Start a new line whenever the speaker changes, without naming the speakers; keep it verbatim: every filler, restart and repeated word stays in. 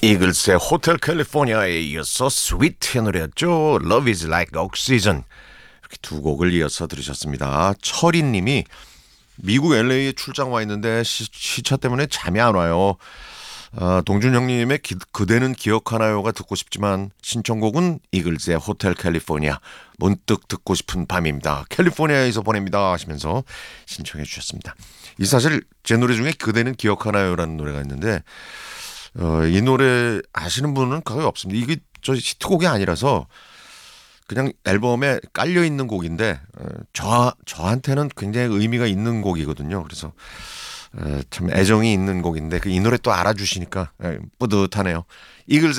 이글스의 호텔 캘리포니아에 이어서 스위트의 노래였죠. Love is like oxygen. 이렇게 두 곡을 이어서 들으셨습니다. 철인님이 미국 엘에이에 출장 와 있는데 시, 시차 때문에 잠이 안 와요. 아, 동준 형님의 기, 그대는 기억하나요가 듣고 싶지만 신청곡은 이글스의 호텔 캘리포니아. 문득 듣고 싶은 밤입니다. 캘리포니아에서 보냅니다 하시면서 신청해 주셨습니다. 이 사실 제 노래 중에 그대는 기억하나요라는 노래가 있는데 어, 이 노래 아시는 분은 거의 없습니다. 이게 저 히트곡이 아니라서 그냥 앨범에 깔려 있는 곡인데 어, 저 저한테는 굉장히 의미가 있는 곡이거든요. 그래서 어, 참 애정이 있는 곡인데 그 이 노래 또 알아주시니까 에, 뿌듯하네요. 이글스